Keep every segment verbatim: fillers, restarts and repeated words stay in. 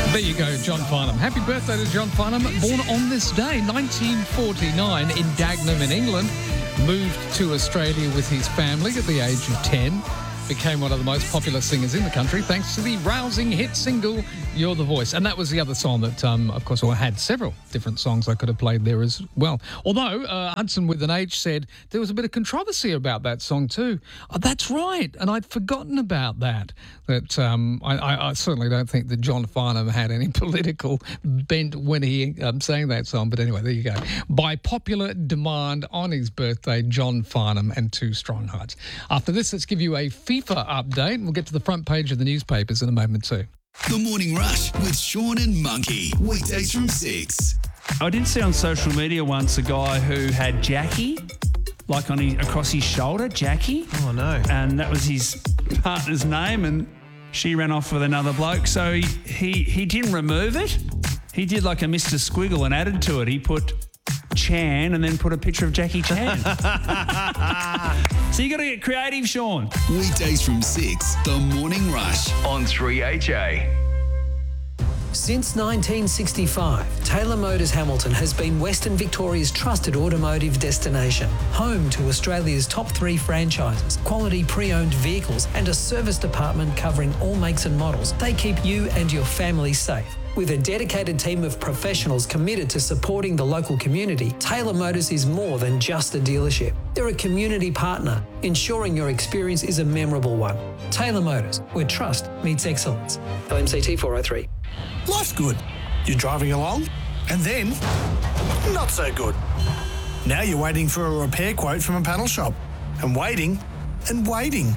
There you go, John Farnham. Happy birthday to John Farnham, born on this day, nineteen forty-nine, in Dagenham in England. Moved to Australia with his family at the age of ten. Became one of the most popular singers in the country thanks to the rousing hit single, You're the Voice. And that was the other song that, um, of course, I had several different songs I could have played there as well. Although uh, Hudson with an H said there was a bit of controversy about that song too. Oh, that's right. And I'd forgotten about that. That um, I, I, I certainly don't think that John Farnham had any political bent when he um, sang that song. But anyway, there you go. By popular demand on his birthday, John Farnham and Two Strong Hearts. After this, let's give you a FIFA update, and we'll get to the front page of the newspapers in a moment too. The Morning Rush with Sean and Monkey. Weekdays from six. I did see on social media once a guy who had Jackie, like on his, across his shoulder, Jackie. Oh, no. And that was his partner's name, and she ran off with another bloke. So he, he, he didn't remove it. He did like a Mister Squiggle and added to it. He put Chan and then put a picture of Jackie Chan. So you got to get creative, Sean. Weekdays from six, The Morning Rush on three H A. Since nineteen sixty-five, Taylor Motors Hamilton has been Western Victoria's trusted automotive destination, home to Australia's top three franchises, quality pre-owned vehicles and a service department covering all makes and models. They keep you and your family safe. With a dedicated team of professionals committed to supporting the local community, Taylor Motors is more than just a dealership. They're a community partner, ensuring your experience is a memorable one. Taylor Motors, where trust meets excellence. L M C T four oh three. Life's good. You're driving along, and then, not so good. Now you're waiting for a repair quote from a panel shop. And waiting, and waiting,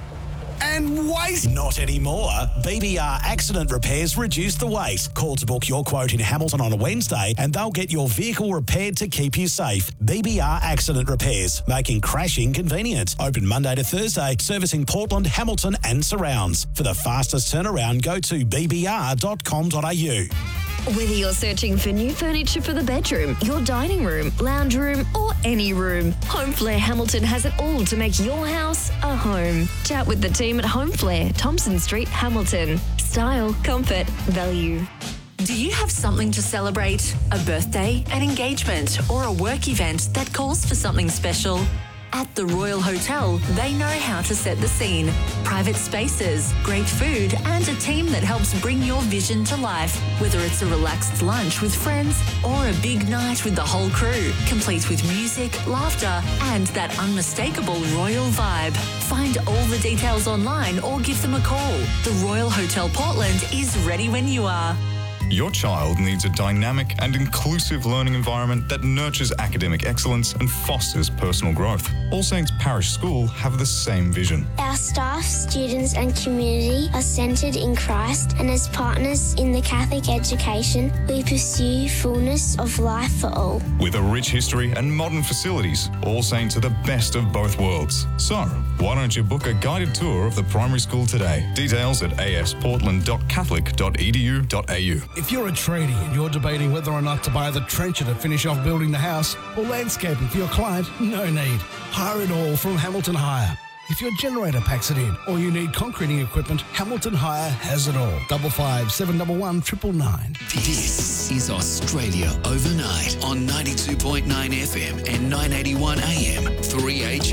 and waiting. Not anymore. B B R Accident Repairs reduce the wait. Call to book your quote in Hamilton on a Wednesday and they'll get your vehicle repaired to keep you safe. B B R Accident Repairs, making crashing convenient. Open Monday to Thursday, servicing Portland, Hamilton and surrounds. For the fastest turnaround, go to b b r dot com dot a u. Whether you're searching for new furniture for the bedroom, your dining room, lounge room, or any room, Home Flair Hamilton has it all to make your house a home. Chat with the team at Home Flair, Thompson Street, Hamilton. Style, comfort, value. Do you have something to celebrate? A birthday, an engagement, or a work event that calls for something special? At the Royal Hotel, they know how to set the scene. Private spaces, great food, and a team that helps bring your vision to life. Whether it's a relaxed lunch with friends or a big night with the whole crew, complete with music, laughter, and that unmistakable royal vibe. Find all the details online or give them a call. The Royal Hotel Portland is ready when you are. Your child needs a dynamic and inclusive learning environment that nurtures academic excellence and fosters personal growth. All Saints Parish School have the same vision. Our staff, students and community are centred in Christ, and as partners in the Catholic education, we pursue fullness of life for all. With a rich history and modern facilities, All Saints are the best of both worlds. So, why don't you book a guided tour of the primary school today? Details at a s portland dot catholic dot e d u dot a u. If you're a tradie and you're debating whether or not to buy the trencher to finish off building the house or landscaping for your client, no need. Hire it all from Hamilton Hire. If your generator packs it in or you need concreting equipment, Hamilton Hire has it all. Double five seven double one triple nine. This is Australia Overnight on ninety-two point nine F M and nine eighty-one A M three H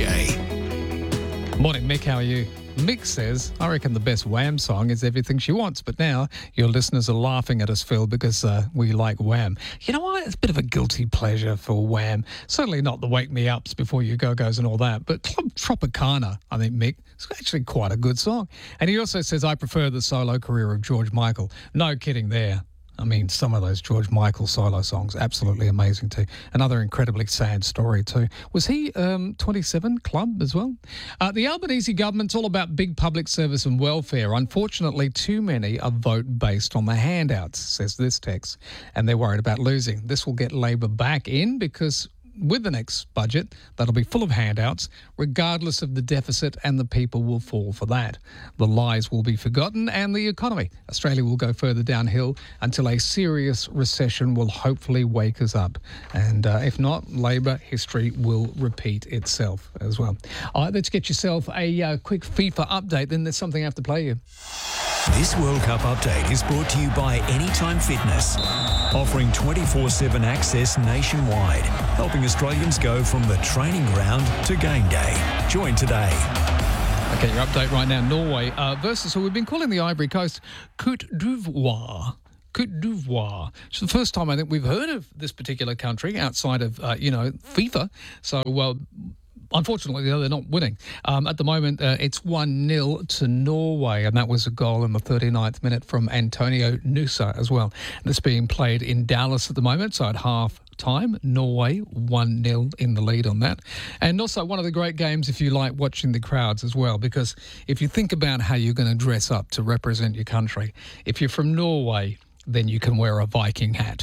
A. Morning, Mick. How are you? Mick says, I reckon the best Wham song is Everything She Wants, but now your listeners are laughing at us, Phil, because uh, we like Wham. You know what? It's a bit of a guilty pleasure for Wham. Certainly not the Wake Me Ups, Before You Go-Go's and all that, but Club Tropicana, I think, Mick, it's actually quite a good song. And he also says, I prefer the solo career of George Michael. No kidding there. I mean, some of those George Michael solo songs, absolutely amazing too. Another incredibly sad story too. Was he um, twenty-seven Club as well? Uh, the Albanese government's all about big public service and welfare. Unfortunately, too many are vote based on the handouts, says this text, and they're worried about losing. This will get Labor back in because with the next budget, that'll be full of handouts, regardless of the deficit, and the people will fall for that. The lies will be forgotten and the economy. Australia will go further downhill until a serious recession will hopefully wake us up. And uh, if not, Labor history will repeat itself as well. All right, let's get yourself a uh, quick FIFA update. Then there's something I have to play you. This World Cup update is brought to you by Anytime Fitness, offering twenty-four seven access nationwide, helping Australians go from the training ground to game day. Join today. Okay, your update right now. Norway uh, versus who we've been calling the Ivory Coast, Côte d'Ivoire. Côte d'Ivoire. It's the first time I think we've heard of this particular country outside of, uh, you know, FIFA. So, well, unfortunately, they're not winning. Um, at the moment, uh, it's one nil to Norway, and that was a goal in the thirty-ninth minute from Antonio Nusa as well. And it's being played in Dallas at the moment, so at half time, Norway one nil in the lead on that. And also one of the great games if you like watching the crowds as well, because if you think about how you're going to dress up to represent your country, if you're from Norway, then you can wear a Viking hat.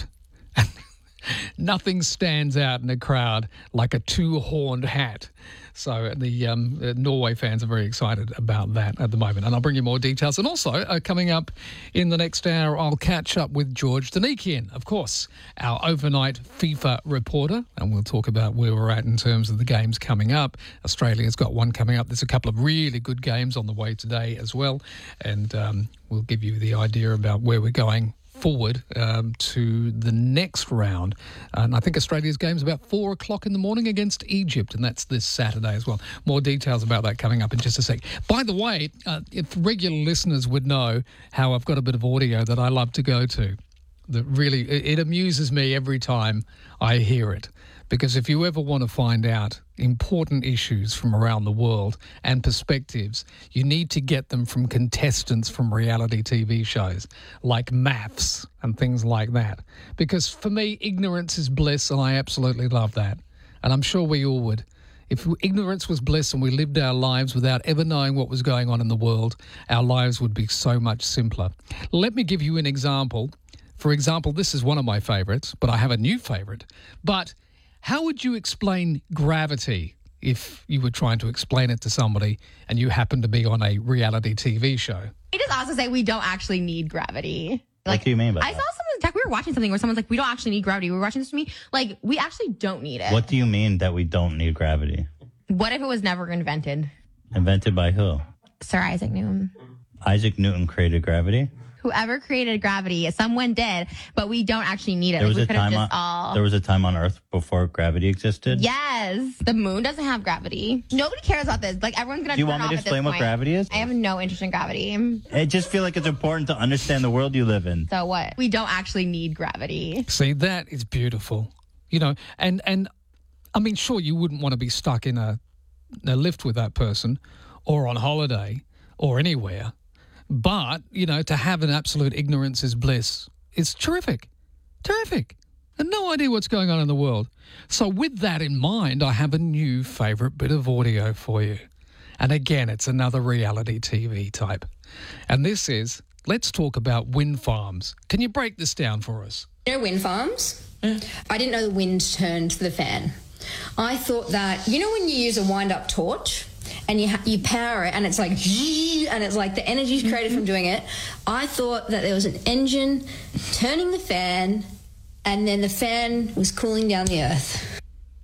Nothing stands out in a crowd like a two-horned hat. So the um, uh, Norway fans are very excited about that at the moment. And I'll bring you more details. And also, uh, coming up in the next hour, I'll catch up with George Danikian, of course, our overnight FIFA reporter. And we'll talk about where we're at in terms of the games coming up. Australia's got one coming up. There's a couple of really good games on the way today as well. And um, we'll give you the idea about where we're going forward um, to the next round. And I think Australia's game's about four o'clock in the morning against Egypt, and that's this Saturday as well. More details about that coming up in just a sec. By the way, uh, if regular listeners would know how I've got a bit of audio that I love to go to, that really, it, it amuses me every time I hear it. Because if you ever want to find out important issues from around the world and perspectives, you need to get them from contestants from reality T V shows like maths and things like that. Because for me, ignorance is bliss, and I absolutely love that. And I'm sure we all would. If ignorance was bliss and we lived our lives without ever knowing what was going on in the world, our lives would be so much simpler. Let me give you an example. For example, this is one of my favourites, but I have a new favourite. But how would you explain gravity if you were trying to explain it to somebody and you happen to be on a reality T V show? It is also say we don't actually need gravity. Like, what do you mean by I that? saw someone tech. We were watching something where someone's like, "We don't actually need gravity." We were watching this to me. Like, we actually don't need it. What do you mean that we don't need gravity? What if it was never invented? Invented by who? Sir Isaac Newton. Isaac Newton created gravity? Whoever created gravity, someone did, but we don't actually need it. There was like, a we could have time just on, all. There was a time on Earth before gravity existed? Yes. The moon doesn't have gravity. Nobody cares about this. Like, everyone's going to Do you turn want me off to at this explain what point. gravity is? I have no interest in gravity. I just feel like it's important to understand the world you live in. So what? We don't actually need gravity. See, that is beautiful. You know, and, and I mean, sure, you wouldn't want to be stuck in a, a lift with that person or on holiday or anywhere. But, you know, to have an absolute ignorance is bliss is terrific. Terrific. And no idea what's going on in the world. So with that in mind, I have a new favourite bit of audio for you. And again, it's another reality T V type. And this is, let's talk about wind farms. Can you break this down for us? You know wind farms? I didn't know the wind turned the fan. I thought that, you know when you use a wind-up torch and you ha- you power it and it's like, and it's like the energy's created from doing it, I thought that there was an engine turning the fan and then the fan was cooling down the earth.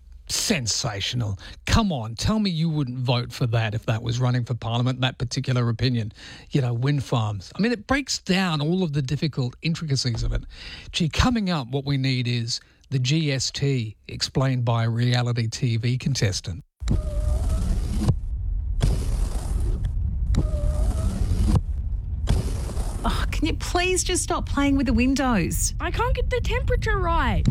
Sensational. Come on, tell me you wouldn't vote for that if that was running for Parliament, that particular opinion. You know, wind farms. I mean, it breaks down all of the difficult intricacies of it. Gee, coming up, what we need is the G S T explained by a reality T V contestant. Oh, can you please just stop playing with the windows? I can't get the temperature right.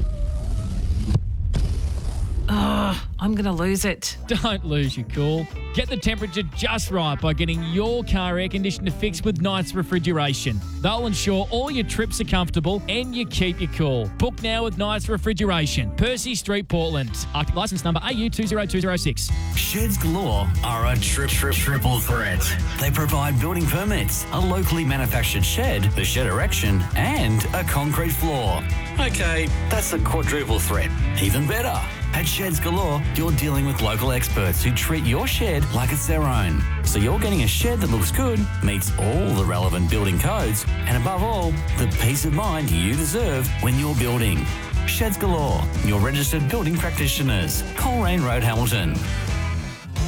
Ugh, I'm going to lose it. Don't lose your cool. Get the temperature just right by getting your car air conditioner fixed with Knights Refrigeration. They'll ensure all your trips are comfortable and you keep your cool. Book now with Knights Refrigeration, Percy Street, Portland. Arctic licence number A U two zero two zero six. Sheds Galore are a trip, trip, triple threat. They provide building permits, a locally manufactured shed, the shed erection, and a concrete floor. Okay, that's a quadruple threat. Even better. At Sheds Galore, you're dealing with local experts who treat your shed like it's their own. So you're getting a shed that looks good, meets all the relevant building codes, and above all, the peace of mind you deserve when you're building. Sheds Galore, your registered building practitioners. Coleraine Road, Hamilton.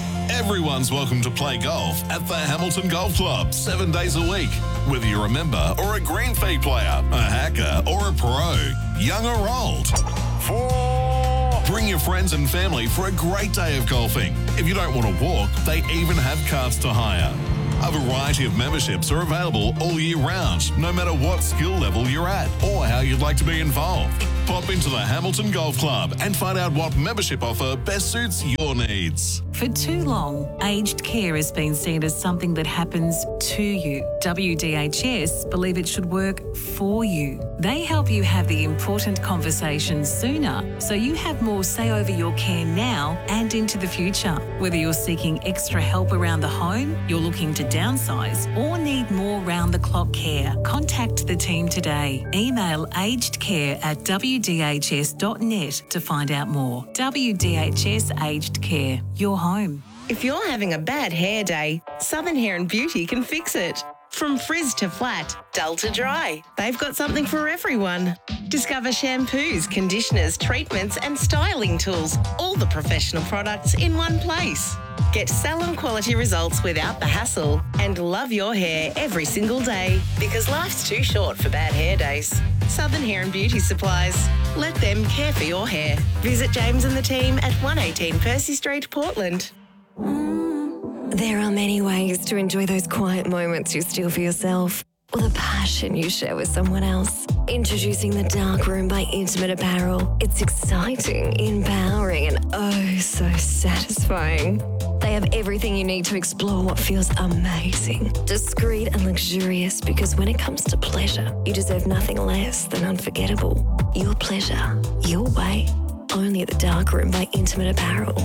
Everyone's welcome to play golf at the Hamilton Golf Club seven days a week. Whether you're a member or a green fee player, a hacker or a pro, young or old. Four. Bring your friends and family for a great day of golfing. If you don't want to walk, they even have carts to hire. A variety of memberships are available all year round, no matter what skill level you're at or how you'd like to be involved. Pop into the Hamilton Golf Club and find out what membership offer best suits your needs. For too long, aged care has been seen as something that happens to you. W D H S believe it should work for you. They help you have the important conversations sooner, so you have more say over your care now and into the future. Whether you're seeking extra help around the home, you're looking to downsize, or need more round-the-clock care, contact the team today. Email agedcare at w d h s dot net to find out more. W D H S Aged Care, your home. If you're having a bad hair day, Southern Hair and Beauty can fix it. From frizz to flat, dull to dry, they've got something for everyone. Discover shampoos, conditioners, treatments and styling tools, all the professional products in one place. Get salon quality results without the hassle and love your hair every single day, because life's too short for bad hair days. Southern Hair and Beauty Supplies. Let them care for your hair. Visit James and the team at one eighteen Percy Street, Portland. There are many ways to enjoy those quiet moments you steal for yourself, or the passion you share with someone else. Introducing the Dark Room by Intimate Apparel. It's exciting, empowering, and oh so satisfying. They have everything you need to explore what feels amazing, discreet and luxurious, because when it comes to pleasure, you deserve nothing less than unforgettable. Your pleasure, your way. Only at the Dark Room by Intimate Apparel.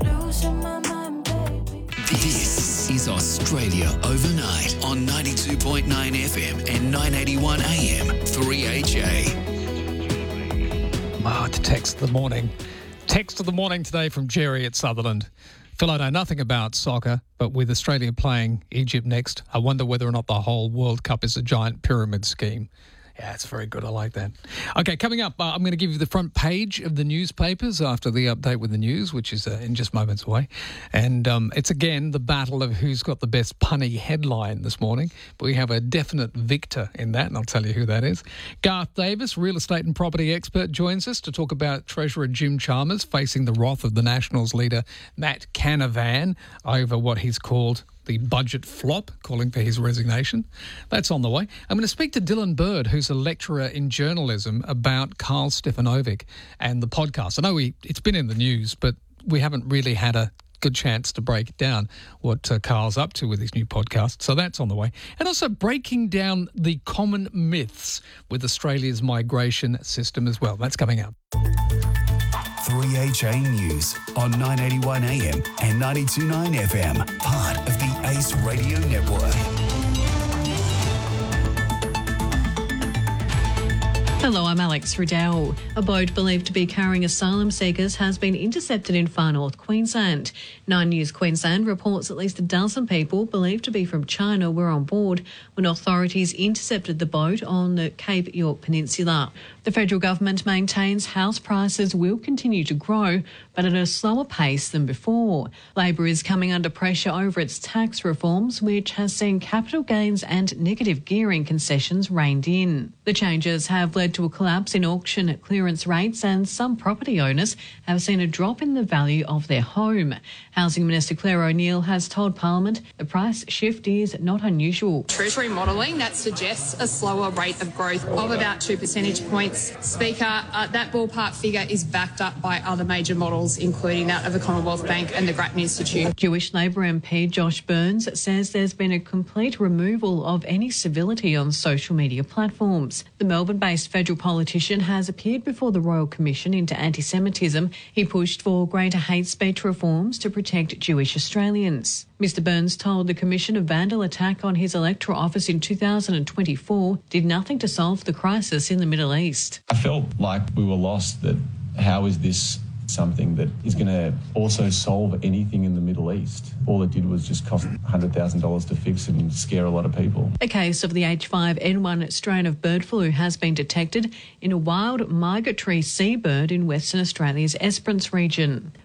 This is Australia Overnight on ninety-two point nine F M and nine eighty-one A M, three H A. Ah, the text of the morning. Text of the morning today from Jerry at Sutherland. Phil, I know nothing about soccer, but with Australia playing Egypt next, I wonder whether or not the whole World Cup is a giant pyramid scheme. Yeah, it's very good. I like that. Okay, coming up, uh, I'm going to give you the front page of the newspapers after the update with the news, which is uh, in just moments away. And um, it's, again, the battle of who's got the best punny headline this morning. But we have a definite victor in that, and I'll tell you who that is. Garth Davis, real estate and property expert, joins us to talk about Treasurer Jim Chalmers facing the wrath of the Nationals leader Matt Canavan over what he's called the budget flop, calling for his resignation. That's on the way. I'm going to speak to Dylan Bird, who's a lecturer in journalism, about Karl Stefanovic and the podcast. I know we, it's been in the news, but we haven't really had a good chance to break down what uh, Karl's up to with his new podcast. So that's on the way. And also breaking down the common myths with Australia's migration system as well. That's coming up. three H A News on nine eighty-one A M and ninety-two point nine F M, part of the Ace Radio Network. Hello, I'm Alex Riddell. A boat believed to be carrying asylum seekers has been intercepted in far north Queensland. Nine News Queensland reports at least a dozen people believed to be from China were on board when authorities intercepted the boat on the Cape York Peninsula. The federal government maintains house prices will continue to grow, but at a slower pace than before. Labor is coming under pressure over its tax reforms, which has seen capital gains and negative gearing concessions reined in. The changes have led to a collapse in auction at clearance rates, and some property owners have seen a drop in the value of their home. Housing Minister Claire O'Neil has told Parliament the price shift is not unusual. Treasury modelling, that suggests a slower rate of growth of about two percentage points. Speaker, uh, that ballpark figure is backed up by other major models, including that of the Commonwealth Bank and the Grattan Institute. Jewish Labor M P Josh Burns says there's been a complete removal of any civility on social media platforms. The Melbourne-based federal politician has appeared before the Royal Commission into Anti-Semitism. He pushed for greater hate speech reforms to protect Jewish Australians. Mister Burns told the Commission a vandal attack on his electoral office in two thousand twenty-four did nothing to solve the crisis in the Middle East. I felt like we were lost, that how is this something that is going to also solve anything in the Middle East? All it did was just cost one hundred thousand dollars to fix and scare a lot of people. A case of the H five N one strain of bird flu has been detected in a wild migratory seabird in Western Australia's Esperance region.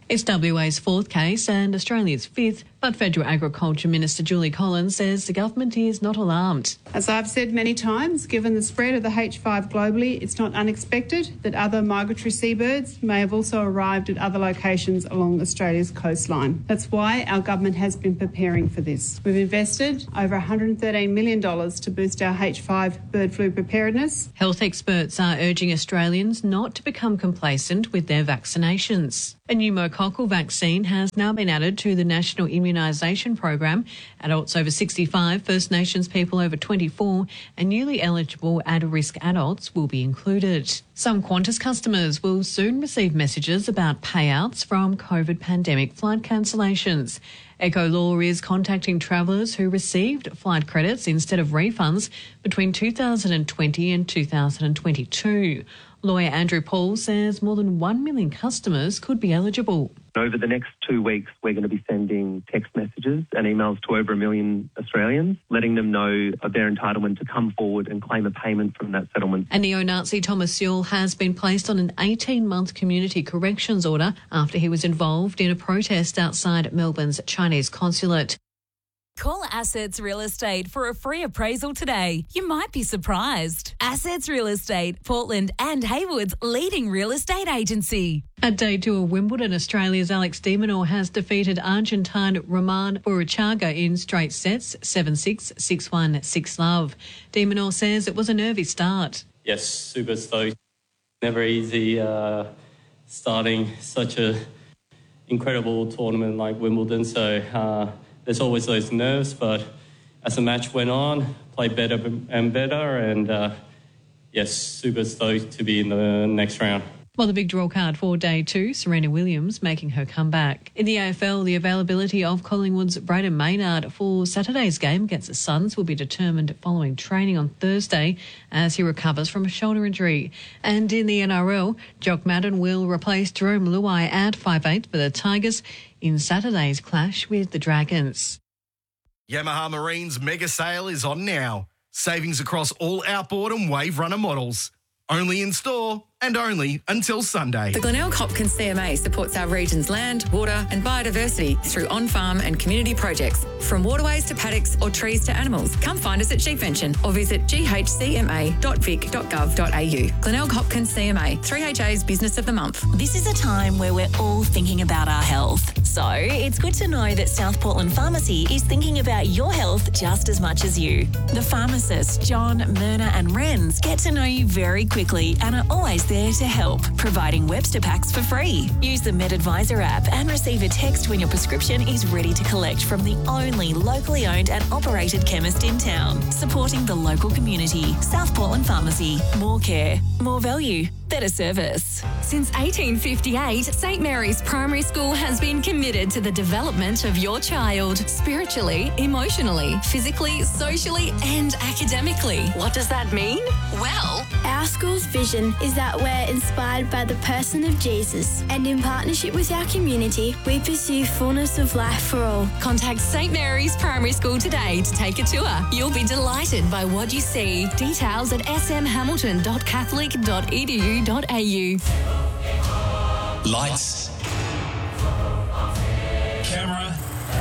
It's W A's fourth case and Australia's fifth, but Federal Agriculture Minister Julie Collins says the government is not alarmed. As I've said many times, given the spread of the H five globally, it's not unexpected that other migratory seabirds may have also arrived at other locations along Australia's coastline. That's why our government has been preparing for this. We've invested over one hundred thirteen million dollars to boost our H five bird flu preparedness. Health experts are urging Australians not to become complacent with their vaccinations. A pneumococcal vaccine has now been added to the National Immunisation Program. Adults over sixty-five, First Nations people over twenty-four and newly eligible at-risk adults will be included. Some Qantas customers will soon receive messages about payouts from COVID pandemic flight cancellations. Ecolaw is contacting travellers who received flight credits instead of refunds between two thousand twenty and two thousand twenty-two. Lawyer Andrew Paul says more than one million customers could be eligible. Over the next two weeks, we're going to be sending text messages and emails to over a million Australians, letting them know of their entitlement to come forward and claim a payment from that settlement. A neo-Nazi Thomas Sewell has been placed on an eighteen-month community corrections order after he was involved in a protest outside Melbourne's Chinese consulate. Call Assets Real Estate for a free appraisal today. You might be surprised. Assets Real Estate, Portland and Haywood's leading real estate agency. At day two of Wimbledon, Australia's Alex de Minaur has defeated Argentine Roman Burruchaga in straight sets, seven six, six one, six love. De Minaur says it was a nervy start. Yes, super stoked. Never easy uh, starting such a incredible tournament like Wimbledon, so... Uh, There's always those nerves, but as the match went on, played better and better, and uh, yes, super stoked to be in the next round. Well, the big draw card for day two, Serena Williams making her comeback. In the A F L, the availability of Collingwood's Brayden Maynard for Saturday's game against the Suns will be determined following training on Thursday as he recovers from a shoulder injury. And in the N R L, Jock Madden will replace Jerome Luai at five eight for the Tigers in Saturday's clash with the Dragons. Yamaha Marine's mega sale is on now. Savings across all outboard and wave runner models. Only in store and only until Sunday. The Glenelg Hopkins C M A supports our region's land, water and biodiversity through on-farm and community projects. From waterways to paddocks or trees to animals, come find us at Sheepvention or visit g h c m a dot vic dot gov dot a u. Glenelg Hopkins C M A, three H A's Business of the Month. This is a time where we're all thinking about our health. So it's good to know that South Portland Pharmacy is thinking about your health just as much as you. The pharmacists, John, Myrna and Renz, get to know you very quickly and are always there to help, providing Webster packs for free. Use the MedAdvisor app and receive a text when your prescription is ready to collect from the only locally owned and operated chemist in town. Supporting the local community. South Portland Pharmacy. More care, more value, better service. Since eighteen fifty-eight, St Mary's Primary School has been committed to the development of your child, spiritually, emotionally, physically, socially and academically. What does that mean? Well, our school's vision is that we're inspired by the person of Jesus, and in partnership with our community, we pursue fullness of life for all. Contact St Mary's Primary School today to take a tour. You'll be delighted by what you see. Details at s m hamilton dot catholic dot e d u dot a u. Lights. Camera.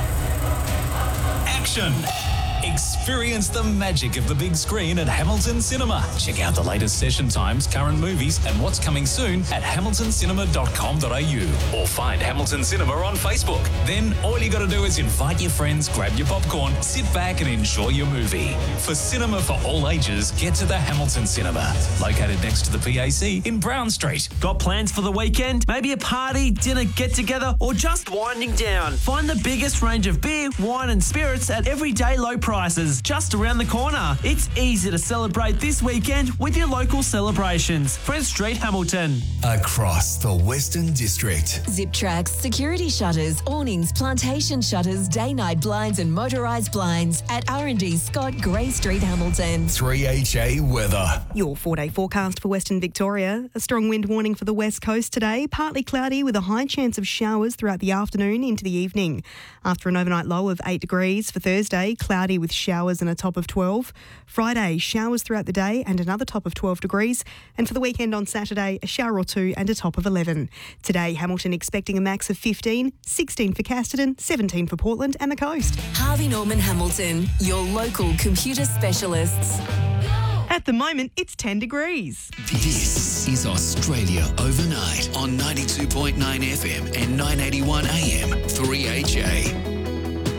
Action. Experience the magic of the big screen at Hamilton Cinema. Check out the latest session times, current movies, and what's coming soon at hamilton cinema dot com dot a u or find Hamilton Cinema on Facebook. Then all you got to do is invite your friends, grab your popcorn, sit back and enjoy your movie. For cinema for all ages, get to the Hamilton Cinema, located next to the P A C in Brown Street. Got plans for the weekend? Maybe a party, dinner, get-together, or just winding down? Find the biggest range of beer, wine and spirits at everyday low prices just around the corner. It's easy to celebrate this weekend with your local celebrations. Friends Street, Hamilton. Across the Western District. Zip Tracks, security shutters, awnings, plantation shutters, day-night blinds and motorised blinds at R and D Scott, Grey Street, Hamilton. three H A weather. Your four-day forecast for Western Victoria. A strong wind warning for the west coast today. Partly cloudy with a high chance of showers throughout the afternoon into the evening. After an overnight low of eight degrees for Thursday, cloudy with with showers and a top of twelve. Friday, showers throughout the day and another top of twelve degrees. And for the weekend on Saturday, a shower or two and a top of eleven. Today, Hamilton expecting a max of fifteen, sixteen for Casterton, seventeen for Portland and the coast. Harvey Norman Hamilton, your local computer specialists. At the moment, it's ten degrees. This is Australia Overnight on ninety-two point nine F M and nine eighty-one A M three H A.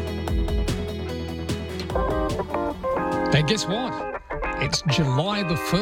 And guess what? It's July the first.